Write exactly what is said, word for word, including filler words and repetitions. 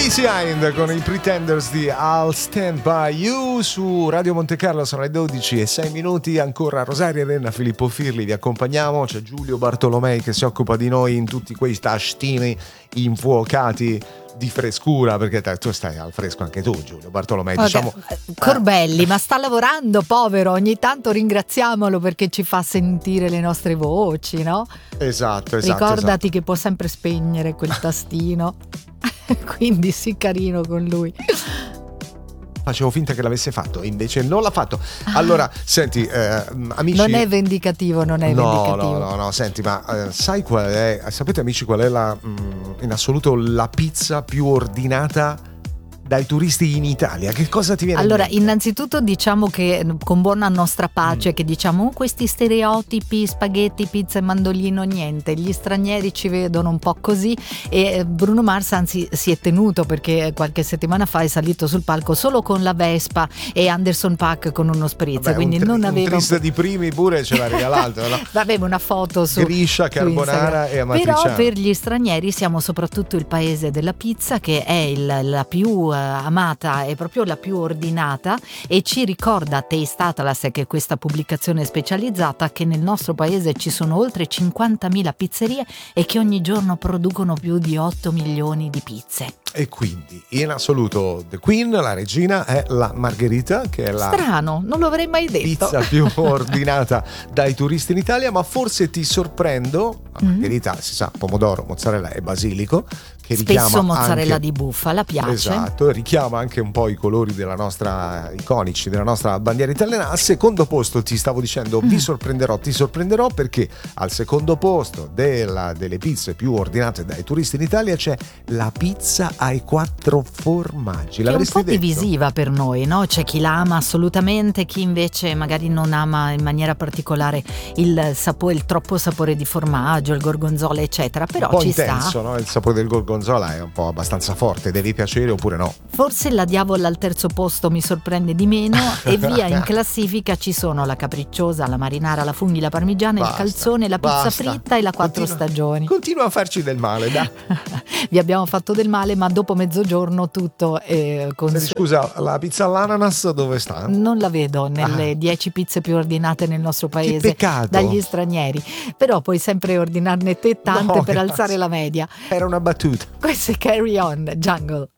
Lizzy Hind con i Pretenders di I'll Stand By You su Radio Monte Carlo. Sono le dodici e sei minuti. Ancora Rosaria Elena, Filippo Firli vi accompagniamo. C'è Giulio Bartolomei che si occupa di noi in tutti quei tastini infuocati di frescura, perché te, tu stai al fresco anche tu, Giulio Bartolomei. Okay. Diciamo, Corbelli, eh. ma sta lavorando, povero. Ogni tanto ringraziamolo perché ci fa sentire le nostre voci, no? Esatto, esatto. Ricordati esatto. che può sempre spegnere quel tastino. Quindi sii carino con lui. Facevo finta che l'avesse fatto, invece non l'ha fatto. Allora, senti, eh, amici. Non è vendicativo, non è no, vendicativo. No, no, no, senti, ma eh, sai qual è? Sapete, amici, qual è la mh, in assoluto la pizza più ordinata dai turisti in Italia? Che cosa ti viene allora in mente? Innanzitutto diciamo che con buona nostra pace mm. che diciamo oh, questi stereotipi spaghetti, pizza e mandolino, niente, gli stranieri ci vedono un po' così e Bruno Mars anzi si è tenuto, perché qualche settimana fa è salito sul palco solo con la Vespa e Anderson .Paak con uno spritz. Vabbè, quindi un, non un aveva trist di primi pure ce l'ha regalato, no? Aveva una foto su griscia, carbonara e amatriciana. Però per gli stranieri siamo soprattutto il paese della pizza, che è il, la più amata, è proprio la più ordinata, e ci ricorda Taste Atlas, che è questa pubblicazione specializzata, che nel nostro paese ci sono oltre cinquantamila pizzerie e che ogni giorno producono più di otto milioni di pizze. E quindi in assoluto The Queen, la regina, è la Margherita, che è la strano, non lo avrei mai detto, pizza più ordinata dai turisti in Italia. Ma forse ti sorprendo, la Margherita mm-hmm. si sa, pomodoro, mozzarella e basilico, che spesso mozzarella anche, di bufala piace, esatto, richiama anche un po' i colori della nostra iconici della nostra bandiera italiana. Al secondo posto ti stavo dicendo mm. vi sorprenderò, ti sorprenderò perché al secondo posto della, delle pizze più ordinate dai turisti in Italia c'è la pizza ai quattro formaggi. Che è un po' detto? divisiva per noi, no? C'è chi la ama assolutamente, chi invece magari non ama in maniera particolare il sapore, il troppo sapore di formaggio, il gorgonzola eccetera, però un po' ci intenso, sta, no? Il sapore del gorgonzola è un po' abbastanza forte, devi piacere oppure no. Forse la diavola al terzo posto mi sorprende di meno e via in classifica ci sono la capricciosa, la marinara, la funghi, la parmigiana, basta, il calzone, la pizza basta. fritta e la quattro continua, stagioni. Continua a farci del male, dai. Vi abbiamo fatto del male, ma dopo mezzogiorno tutto è con... Scusa, la pizza all'ananas dove sta? Non la vedo nelle ah. dieci pizze più ordinate nel nostro paese, che peccato, dagli stranieri, però puoi sempre ordinarne te tante no, per alzare la media. Era una battuta. Questo è Carry On Jungle.